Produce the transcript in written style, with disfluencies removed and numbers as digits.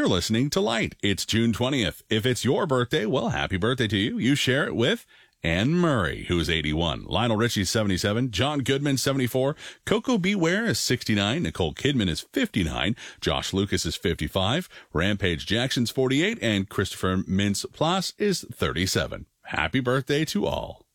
You're listening to Light. It's June 20th. If it's your birthday, well, happy birthday to you. You share it with Anne Murray, who's 81. Lionel Richie's 77. John Goodman, 74. Coco Beware is 69. Nicole Kidman is 59. Josh Lucas is 55. Rampage Jackson's 48. And Christopher Mintz-Plasse is 37. Happy birthday to all.